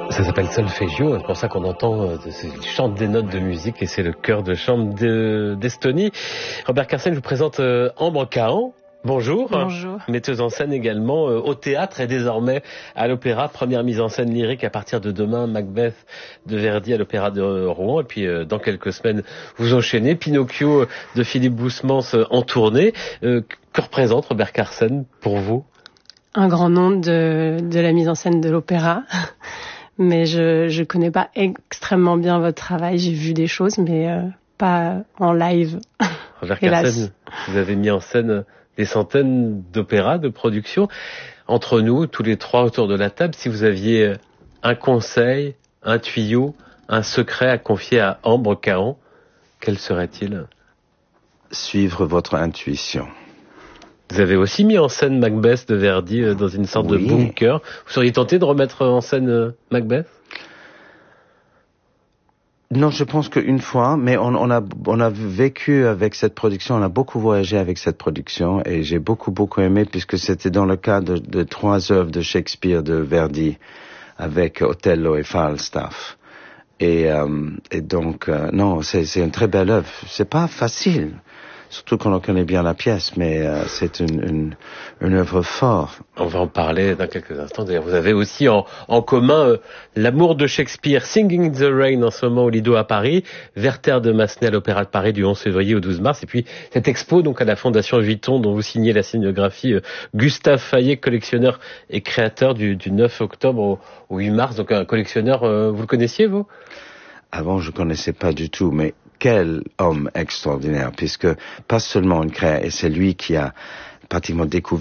Ça s'appelle solfeggio, c'est pour ça qu'on entend, il chante des notes de musique et c'est le chœur de chambre d'Estonie. Robert Carsen vous présente Ambre Cahan. Bonjour. Bonjour. Metteuse en scène également au théâtre et désormais à l'opéra. Première mise en scène lyrique à partir de demain, Macbeth de Verdi à l'opéra de Rouen. Et puis dans quelques semaines, vous enchaînez Pinocchio de Philippe Boussemans en tournée. Que représente Robert Carsen pour vous? Un grand nom de la mise en scène de l'opéra. Mais je connais pas extrêmement bien votre travail. J'ai vu des choses, mais pas en live. Robert Carsen, vous avez mis en scène des centaines d'opéras, de productions. Entre nous, tous les trois autour de la table, si vous aviez un conseil, un tuyau, un secret à confier à Ambre Cahan, quel serait-il? Suivre votre intuition. Vous avez aussi mis en scène Macbeth de Verdi dans une sorte de bunker. Vous seriez tenté de remettre en scène Macbeth? Non, je pense qu'une fois, mais on a vécu avec cette production, on a beaucoup voyagé avec cette production et j'ai beaucoup aimé puisque c'était dans le cadre de 3 œuvres de Shakespeare de Verdi avec Othello et Falstaff. Et donc, non, c'est une très belle œuvre. C'est pas facile. Surtout quand on connaît bien la pièce, mais c'est une œuvre forte. On va en parler dans quelques instants. D'ailleurs, vous avez aussi en commun l'amour de Shakespeare, Singing in the Rain en ce moment au Lido à Paris, Werther de Massenet à l'Opéra de Paris du 11 février au 12 mars, et puis cette expo donc à la Fondation Vuitton dont vous signez la scénographie, Gustave Fayet, collectionneur et créateur du 9 octobre au 8 mars. Donc un collectionneur, vous le connaissiez vous? Avant, je connaissais pas du tout, mais quel homme extraordinaire, puisque pas seulement une créature, et c'est lui qui a pratiquement découvert